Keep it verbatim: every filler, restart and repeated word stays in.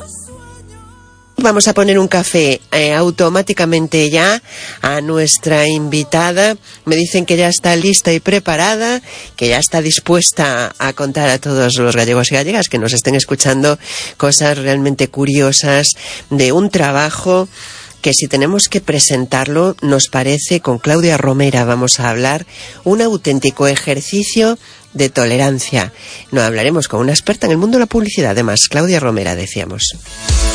Vamos a poner un café eh, automáticamente ya a nuestra invitada. Me dicen que ya está lista y preparada, que ya está dispuesta a contar a todos los gallegos y gallegas que nos estén escuchando cosas realmente curiosas de un trabajo que, si tenemos que presentarlo, nos parece, con Claudia Romera vamos a hablar, un auténtico ejercicio de tolerancia. No hablaremos con una experta en el mundo de la publicidad, además, Claudia Romera, decíamos.